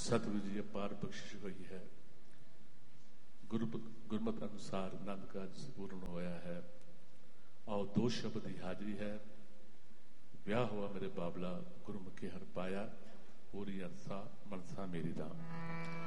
सतगुरु जी अपार बख्शिश हुई है। गुरमत अनुसार आनंद काज संपूर्ण होया है। आओ दो शब्द की हाजरी है। ब्याह हुआ मेरे बाबला गुरमुखी हर पाया, पूरी अरसा मनसा मेरी दाम।